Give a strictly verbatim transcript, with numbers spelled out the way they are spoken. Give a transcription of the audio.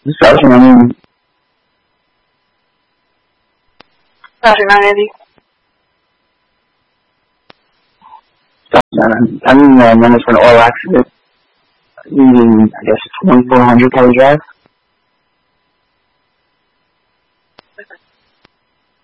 discussion. I mean, Roger, not Andy. I mean, uh, minutes for an oil accident using, I guess, twenty-four hundred Kelly Drive.